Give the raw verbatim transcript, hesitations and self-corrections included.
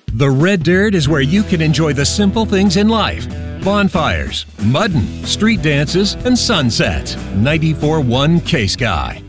The Red Dirt is where you can enjoy the simple things in life. Bonfires, muddin', street dances, and sunsets. ninety-four point one K-Sky.